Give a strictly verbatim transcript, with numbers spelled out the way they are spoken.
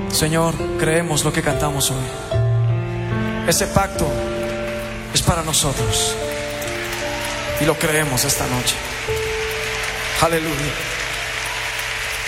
Señor, creemos lo que cantamos hoy. Ese pacto es para nosotros y lo creemos esta noche. Aleluya.